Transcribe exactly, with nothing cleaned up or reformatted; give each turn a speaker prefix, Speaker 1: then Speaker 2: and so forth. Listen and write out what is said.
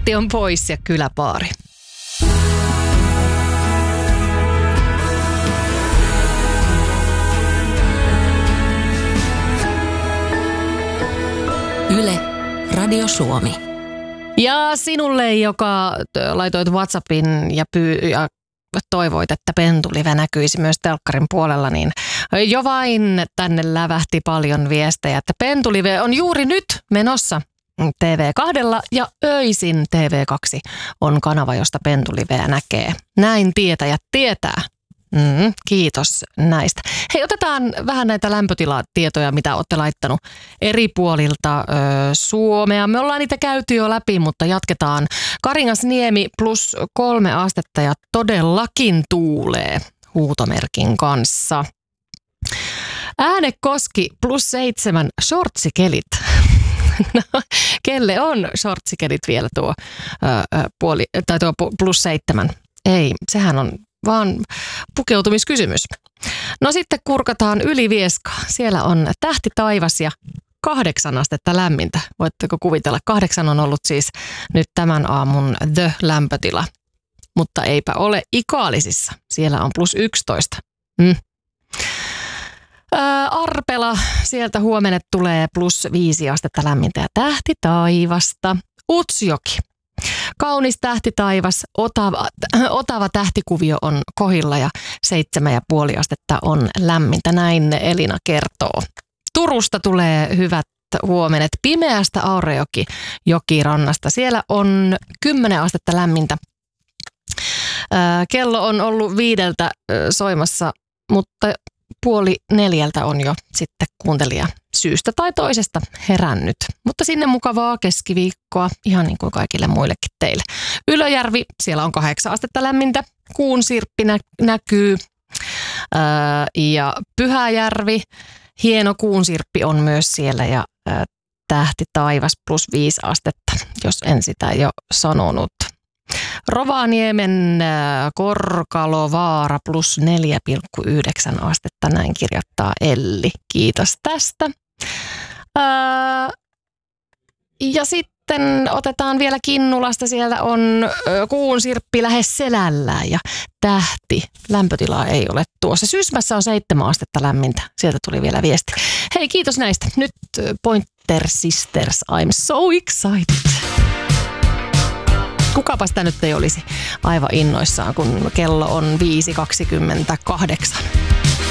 Speaker 1: Antti on pois ja kyläpaari.
Speaker 2: Yle, Radio Suomi.
Speaker 1: Ja sinulle, joka laitoit WhatsAppin ja, pyy- ja toivoit, että Pentulive näkyisi myös telkkarin puolella, niin jo vain tänne lävähti paljon viestejä, että Pentulive on juuri nyt menossa T V kaksi ja öisin T V kaksi on kanava, josta Pentuliveä näkee. Näin tietäjät tietää. Mm, kiitos näistä. Hei, otetaan vähän näitä lämpötilatietoja, mitä olette laittanut eri puolilta ö, Suomea. Me ollaan niitä käyty jo läpi, mutta jatketaan. Karingasniemi plus kolme astetta ja todellakin tuulee huutomerkin kanssa. Äänekoski plus seitsemän shortsikelit. No, kelle on shortsikelit vielä tuo, ö, puoli, tai tuo plus seitsemän? Ei, sehän on vaan pukeutumiskysymys. No sitten kurkataan Ylivieska. Siellä on tähti taivas ja kahdeksan astetta lämmintä. Voitteko kuvitella? Kahdeksan on ollut siis nyt tämän aamun the-lämpötila. Mutta eipä ole Ikaalisissa. Siellä on plus yksitoista. Mm. Ää, Arpela, sieltä huomenna tulee plus viisi astetta lämmintä ja tähti taivasta. Utsjoki. Kaunis tähti taivas, otava, otava tähtikuvio on kohilla ja seitsemän ja puoli astetta on lämmintä. Näin Elina kertoo. Turusta tulee hyvät huomenet pimeästä Aurajoki jokirannasta. Siellä on kymmenen astetta lämmintä. Kello on ollut viideltä soimassa, mutta puoli neljältä on jo sitten kuuntelija syystä tai toisesta herännyt. Mutta sinne mukavaa keskiviikkoa, ihan niin kuin kaikille muillekin teille. Ylöjärvi, siellä on kahdeksan astetta lämmintä, kuun sirppi nä- näkyy. Öö, ja Pyhäjärvi, hieno kuun sirppi on myös siellä ja öö, tähti taivas plus viisi astetta, jos en sitä jo sanonut. Rovaniemen Korkalovaara plus neljä pilkku yhdeksän astetta, näin kirjoittaa Elli. Kiitos tästä. Ää, ja sitten otetaan vielä Kinnulasta. Siellä on kuun sirppi lähes selällään ja tähti. Lämpötilaa ei ole tuossa. Sysmässä on seitsemän astetta lämmintä. Sieltä tuli vielä viesti. Hei, kiitos näistä. Nyt Pointer Sisters, I'm so excited. Kukapa sitä nyt ei olisi aivan innoissaan, kun kello on viisi kaksikymmentäkahdeksan.